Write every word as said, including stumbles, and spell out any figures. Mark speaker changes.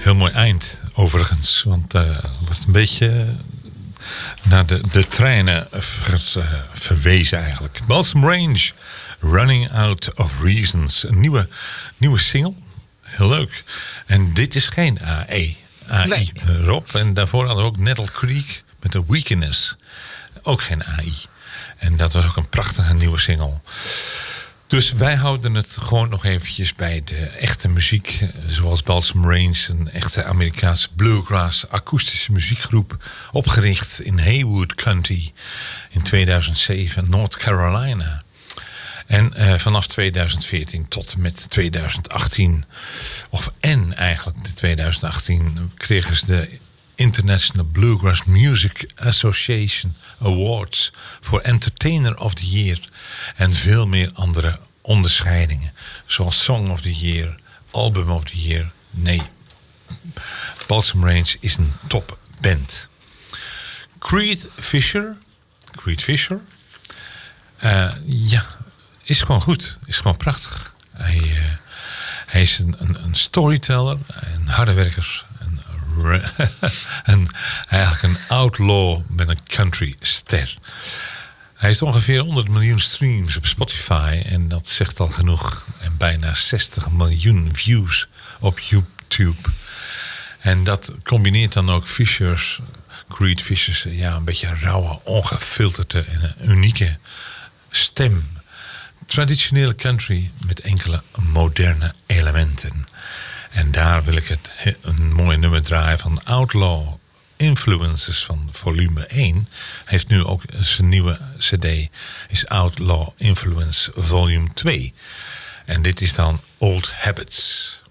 Speaker 1: Heel mooi eind, overigens. Want uh, het wordt een beetje naar de, de treinen ver, uh, verwezen eigenlijk. Balsam Range, Running Out of Reasons. Een nieuwe, nieuwe single. Heel leuk. En dit is geen A E. A I, nee. Rob. En daarvoor hadden we ook Nettle Creek met The Weakness. Ook geen A I. En dat was ook een prachtige nieuwe single. Dus wij houden het gewoon nog eventjes bij de echte muziek. Zoals Balsam Range, een echte Amerikaanse bluegrass akoestische muziekgroep. Opgericht in Haywood County in tweeduizend zeven, North Carolina. En uh, vanaf tweeduizend veertien tot en met tweeduizend achttien, of en eigenlijk de tweeduizend achttien, kregen ze de International Bluegrass Music Association Awards voor Entertainer of the Year en veel meer andere onderscheidingen, zoals Song of the Year, Album of the Year. Nee, Balsam Range is een topband. Creed Fisher, Creed Fisher, uh, ja, is gewoon goed, is gewoon prachtig. Hij, uh, hij is een, een, een storyteller, een harde werker. En eigenlijk een outlaw met een country ster. Hij heeft ongeveer honderd miljoen streams op Spotify. En dat zegt al genoeg. En bijna zestig miljoen views op YouTube. En dat combineert dan ook Fishers, Creed Fishers, ja, een beetje rauwe, ongefilterde en een unieke stem. Traditionele country met enkele moderne elementen. En daar wil ik het een mooi nummer draaien van Outlaw Influences van volume één. Hij heeft nu ook zijn nieuwe cd, is Outlaw Influence volume twee. En dit is dan Old Habits.